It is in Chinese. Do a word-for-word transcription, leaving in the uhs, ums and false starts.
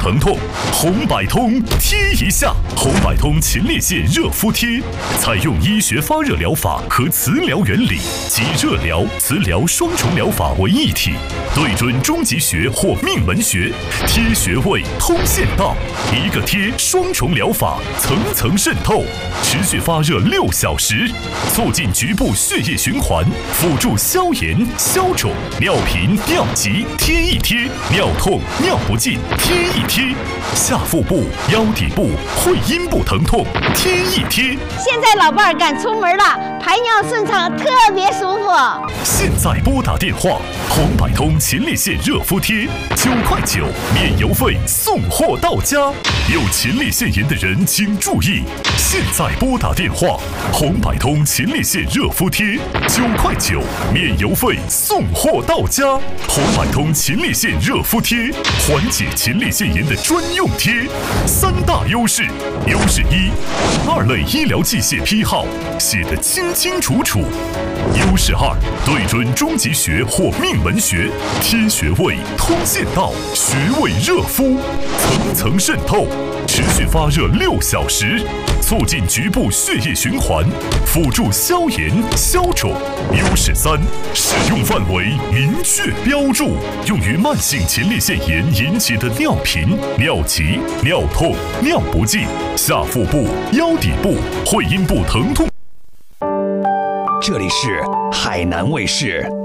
疼痛，红百通贴一下。红百通前列腺热敷贴，采用医学发热疗法和磁疗原理，集热疗、磁疗双重疗法为一体，对准中极穴或命门穴，贴穴位，通线道，一个贴双重疗法，层层渗透，持续发热六小时，促进局部血液循环，辅助消炎、消肿、尿频、尿急，贴一贴，尿痛、尿不尽，贴一贴，下腹部、腰底部、会阴部疼痛，贴一贴。 现在老伴儿敢出门了，排尿顺畅，特别舒服。 现在拨打电话，红百通前列腺热敷贴，九块九，免邮费送货到家。有前列腺炎的人请注意，现在拨打电话，红百通前列腺热敷贴，九块九，免邮费送货到家。红百通前列腺热敷贴，缓解前列腺炎的专用贴，三大优势。优势一，二类医疗器械批号写得清清楚楚。优势二，对准中极穴或命门穴，贴穴位，通线道，穴位热敷，层层渗透，持续发热六小时，促进局部血液循环，辅助消炎、消肿。优势三，使用范围明确标注，用于慢性前列腺炎引起的尿频、尿急、尿痛、尿不尽、下腹部、腰底部、会阴部疼痛。 这里是海南卫视。